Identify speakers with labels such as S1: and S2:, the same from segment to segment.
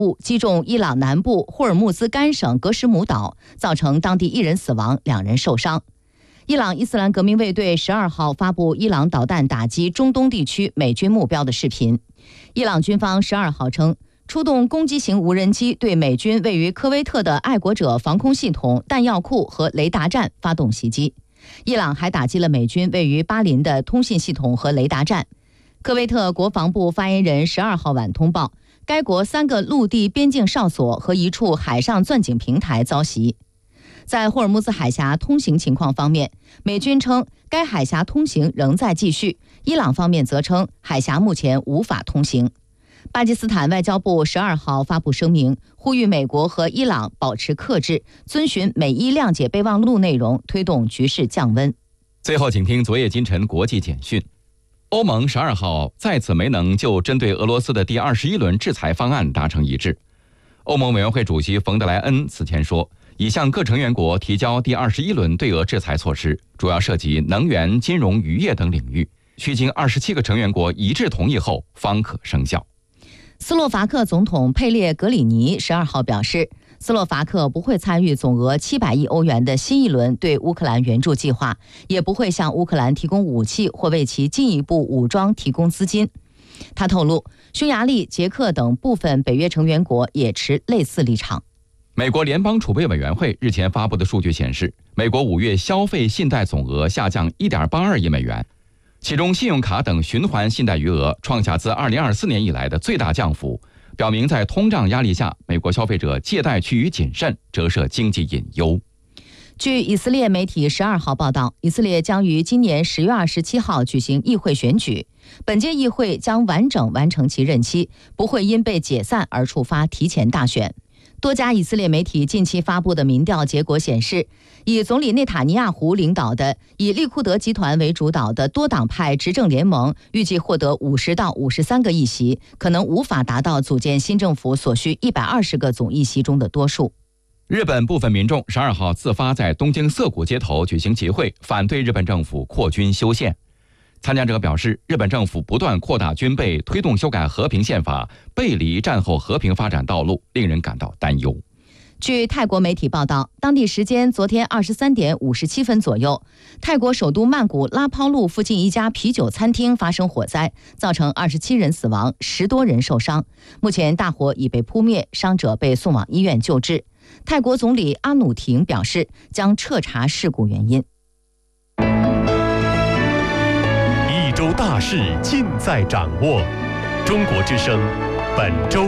S1: 物击中伊朗南部霍尔木兹干省格什姆岛，造成当地1人死亡，2人受伤。伊朗伊斯兰革命卫队12号发布伊朗导弹打击中东地区美军目标的视频。伊朗军方12号称，出动攻击型无人机对美军位于科威特的爱国者防空系统、弹药库和雷达站发动袭击。伊朗还打击了美军位于巴林的通信系统和雷达站。科威特国防部发言人12号晚通报，该国3个陆地边境哨所和一处海上钻井平台遭袭。在霍尔木兹海峡通行情况方面，美军称该海峡通行仍在继续，伊朗方面则称海峡目前无法通行。巴基斯坦外交部12号发布声明，呼吁美国和伊朗保持克制，遵循美伊谅解备忘录内容，推动局势降温。
S2: 最后，请听昨夜今晨国际简讯。欧盟12号再次没能就针对俄罗斯的第21轮制裁方案达成一致。欧盟委员会主席冯德莱恩此前说，已向各成员国提交第21轮对俄制裁措施，主要涉及能源、金融、渔业等领域，需经27个成员国一致同意后方可生效。
S1: 斯洛伐克总统佩列格里尼12号表示，斯洛伐克不会参与总额700亿欧元的新一轮对乌克兰援助计划，也不会向乌克兰提供武器或为其进一步武装提供资金。他透露，匈牙利、捷克等部分北约成员国也持类似立场。
S2: 美国联邦储备委员会日前发布的数据显示，美国5月消费信贷总额下降 1.82 亿美元，其中信用卡等循环信贷余额创下自2024年以来的最大降幅，表明在通胀压力下，美国消费者借贷趋于谨慎，折射经济隐忧。
S1: 据以色列媒体12号报道，以色列将于今年10月27号举行议会选举，本届议会将完整完成其任期，不会因被解散而触发提前大选。多家以色列媒体近期发布的民调结果显示，以总理内塔尼亚胡领导的以利库德集团为主导的多党派执政联盟预计获得50到53个议席，可能无法达到组建新政府所需120个总议席中的多数。
S2: 日本部分民众12号自发在东京涩谷街头举行集会，反对日本政府扩军修宪。参加者表示，日本政府不断扩大军备，推动修改和平宪法，背离战后和平发展道路，令人感到担忧。
S1: 据泰国媒体报道，当地时间昨天23点57分左右，泰国首都曼谷拉泡路附近一家啤酒餐厅发生火灾，造成27人死亡，10多人受伤。目前大火已被扑灭，伤者被送往医院救治。泰国总理阿努廷表示，将彻查事故原因。
S3: 一周大事尽在掌握。中国之声，本周。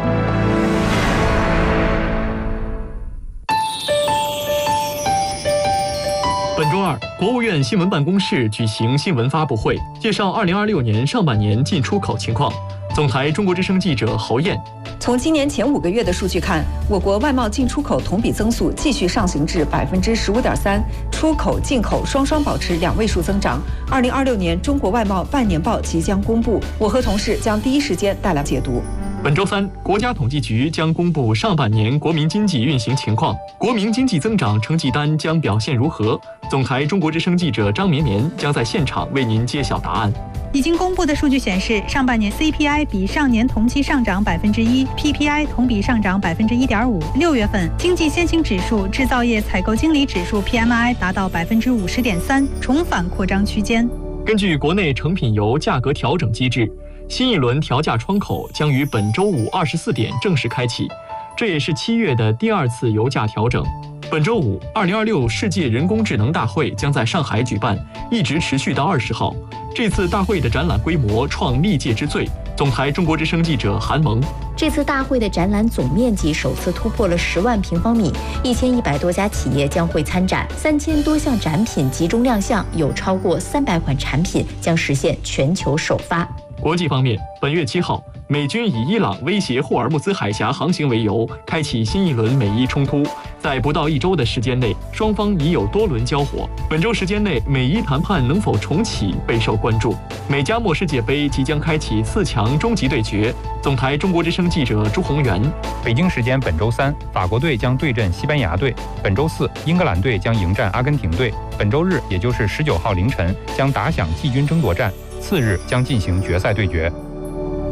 S4: 本周二，国务院新闻办公室举行新闻发布会，介绍2026年上半年进出口情况。总台中国之声记者侯燕。
S5: 从今年前5个月的数据看，我国外贸进出口同比增速继续上行至15.3%，出口、进口双双保持2位数增长。2026年中国外贸半年报即将公布，我和同事将第一时间带来解读。
S4: 本周三，国家统计局将公布上半年国民经济运行情况，国民经济增长成绩单将表现如何？总台中国之声记者张绵绵将在现场为您揭晓答案。
S6: 已经公布的数据显示，上半年 CPI 比上年同期上涨1%，PPI 同比上涨1.5%。6月份经济先行指数、制造业采购经理指数 PMI 达到50.3%，重返扩张区间。
S4: 根据国内成品油价格调整机制，新一轮调价窗口将于本周五24点正式开启，这也是7月的第2次油价调整。本周五，2026世界人工智能大会将在上海举办，一直持续到20号。这次大会的展览规模创历届之最。总台中国之声记者韩萌。
S7: 这次大会的展览总面积首次突破了10万平方米，1100多家企业将会参展，3000多项展品集中亮相，有超过300款产品将实现全球首发。
S4: 国际方面，本月7号，美军以伊朗威胁霍尔木兹海峡航行为由，开启新一轮美伊冲突。在不到1周的时间内，双方已有多轮交火。本周时间内，美伊谈判能否重启备受关注。美加墨世界杯即将开启4强终极对决。总台中国之声记者朱宏元。
S8: 北京时间本周3，法国队将对阵西班牙队；本周4，英格兰队将迎战阿根廷队；本周日，也就是19号凌晨，将打响季军争夺战。次日将进行决赛对决。